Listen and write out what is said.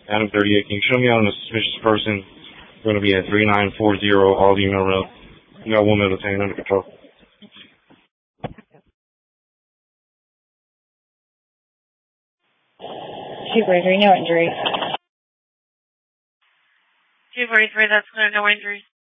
Adam 38, can you show me out on a suspicious person? Going to be at 3940 Aldi Mill Road. You got 1 minute detained under control. 243, no injury. 243, that's clear, no injuries.